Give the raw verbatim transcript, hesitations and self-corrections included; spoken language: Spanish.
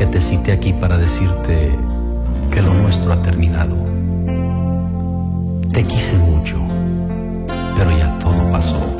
que te cité aquí para decirte que lo nuestro ha terminado. Te quise mucho, pero ya todo pasó.